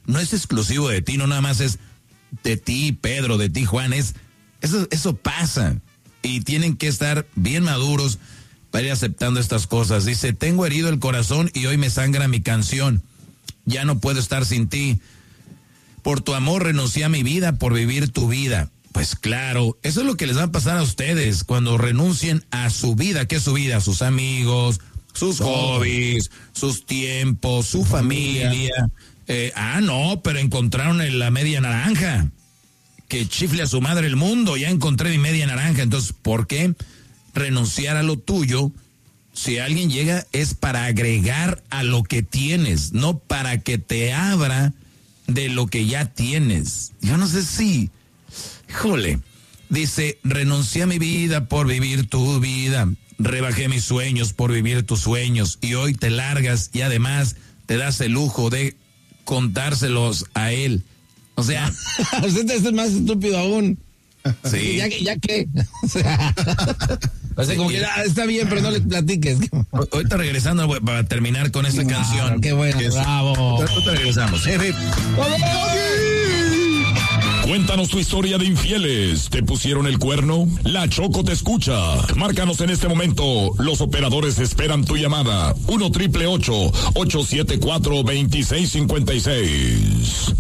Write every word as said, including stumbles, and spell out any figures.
no es exclusivo de ti, no nada más es de ti, Pedro, de ti, Juan, es, eso, eso pasa. Y tienen que estar bien maduros para ir aceptando estas cosas. Dice, tengo herido el corazón y hoy me sangra mi canción. Ya no puedo estar sin ti. Por tu amor renuncié a mi vida por vivir tu vida. Pues claro, eso es lo que les va a pasar a ustedes cuando renuncien a su vida. ¿Qué es su vida? Sus amigos, sus hobbies, sus tiempos, su familia. Eh, ah, no, pero encontraron la media naranja. Que chifle a su madre el mundo, ya encontré mi media naranja. Entonces, ¿por qué renunciar a lo tuyo? Si alguien llega es para agregar a lo que tienes, no para que te abra de lo que ya tienes. Yo no sé si, híjole, dice, renuncié a mi vida por vivir tu vida, rebajé mis sueños por vivir tus sueños y hoy te largas y además te das el lujo de contárselos a él. O sea, usted es más estúpido aún. Sí. ¿Ya, ya qué? O sea, o sea, como que ah, está bien, pero no le platiques. Ahorita regresando para terminar con esta Claro, canción. qué bueno, que bravo. Ahorita regresamos. Eh, Cuéntanos tu historia de infieles. ¿Te pusieron el cuerno? La Choco te escucha. Márcanos en este momento. Los operadores esperan tu llamada. uno triple ocho, ocho siete cuatro, dos seis cinco seis.